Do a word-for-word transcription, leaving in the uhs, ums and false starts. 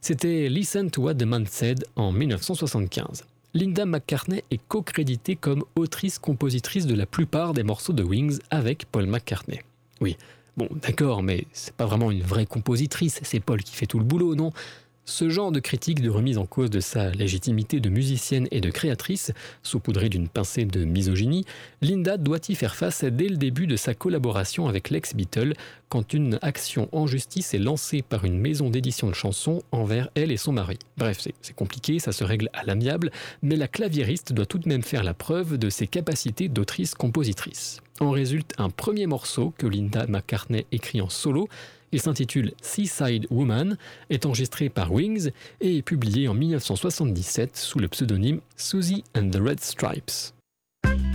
C'était Listen to What the Man Said en dix-neuf cent soixante-quinze. Linda McCartney est co-créditée comme autrice-compositrice de la plupart des morceaux de Wings avec Paul McCartney. Oui, bon, d'accord, mais c'est pas vraiment une vraie compositrice, c'est Paul qui fait tout le boulot, non ? Ce genre de critique de remise en cause de sa légitimité de musicienne et de créatrice, saupoudrée d'une pincée de misogynie, Linda doit y faire face dès le début de sa collaboration avec l'ex-Beatle, quand une action en justice est lancée par une maison d'édition de chansons envers elle et son mari. Bref, c'est, c'est compliqué, ça se règle à l'amiable, mais la claviériste doit tout de même faire la preuve de ses capacités d'autrice-compositrice. En résulte un premier morceau que Linda McCartney écrit en solo. Il s'intitule Seaside Woman, est enregistré par Wings et est publié en dix-neuf cent soixante-dix-sept sous le pseudonyme Susie and the Red Stripes.